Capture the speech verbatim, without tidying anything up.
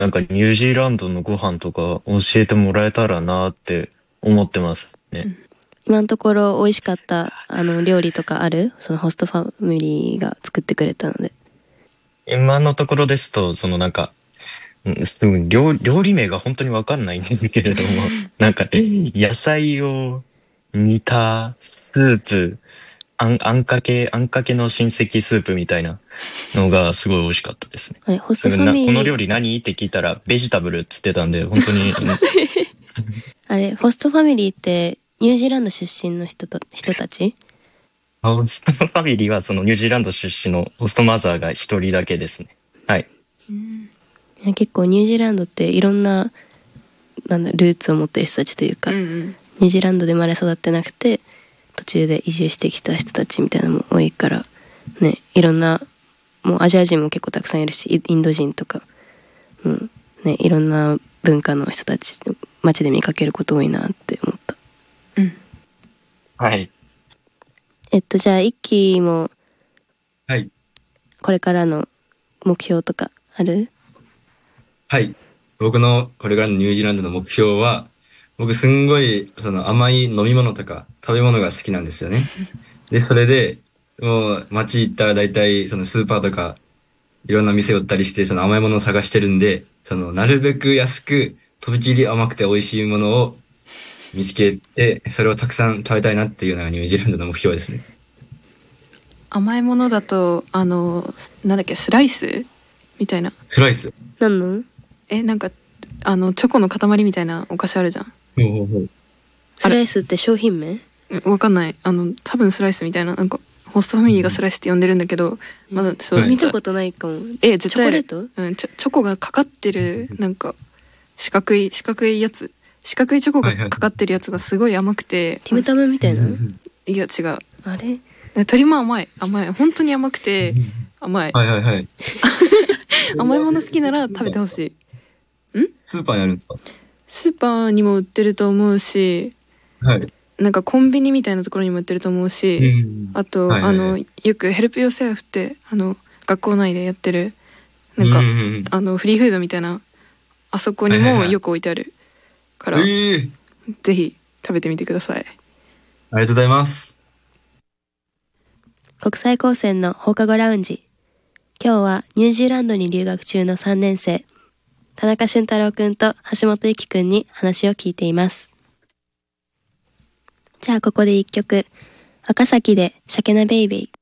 なんかニュージーランドのご飯とか教えてもらえたらなって思ってますね。 今のところ美味しかったあの料理とかある？そのホストファミリーが作ってくれたので。 今のところですと、そのなんか、うんすごい料、料理名が本当にわかんないんですけれども、なんか、野菜を煮たスープ、あん、あんかけ、あんかけの親戚スープみたいなのがすごい美味しかったですね。 あれ、ホストすぐな、 ファミリー、 この料理何って聞いたら、ベジタブルって言ってたんで、本当に、 あれ、ホストファミリーってニュージーランド出身の人と、人たち？ あホストファミリーはそのニュージーランド出身のホストマザーが一人だけですね。はい。 いや結構ニュージーランドっていろんな、なんだ、ルーツを持ってる人たちというか、 うんうん、 ニュージーランドで生まれ育ってなくて、途中で移住してきた人たちみたいなのも多いから、ね、いろんな、もうアジア人も結構たくさんいるし、イインド人とか、うん、ね、いろんな文化の人たち、街で見かけること多いなって思った。 うん。 はい。 えっと、じゃあ、一期も、 はい。 これからの目標とかある？ はい。僕のこれからのニュージーランドの目標は、僕すんごいその甘い飲み物とか食べ物が好きなんですよね。で、それで、もう街行ったら大体そのスーパーとかいろんな店寄ったりしてその甘いものを探してるんで、そのなるべく安くとびきり甘くて美味しいものを見つけて、それをたくさん食べたいなっていうのがニュージーランドの目標ですね。 甘いものだとあのなんだっけスライスみたいな。 スライス。 何の？ えなんかあのチョコの塊みたいなお菓子あるじゃん。 ほうほうほう。 スライスって商品名？ わかんない。あの多分スライスみたいな、なんかホストファミリーがスライスって呼んでるんだけど、まだそう、 はい見たことないかも。 え絶対ある。 チョコレート？ うん、チョチョコがかかってるなんか四角い四角いやつ、四角いチョコがかかってるやつがすごい甘くて、 ティムタムみたいな？ いや違う。 あれ？ 鶏も甘い甘い本当に甘くて甘い。 はいはいはい。 甘いもの好きなら食べてほしい。 スーパーにあるんですか？ スーパーにも売ってると思うし、 はい。 なんかコンビニみたいなところにも売ってると思うし、 うんあと、 はいはいはいあのよくヘルプヨーセルフってあの学校内でやってるなんか、 うんうんうんあのフリーフードみたいなあそこにもよく置いてあるから、 えー、 ぜひ食べてみてください。 ありがとうございます。 国際高専の放課後ラウンジ。今日はニュージーランドに留学中のさんねん生、田中俊太郎くんと橋本ゆきくんに話を聞いています。じゃあここで一曲、赤崎でシャケナベイベイ。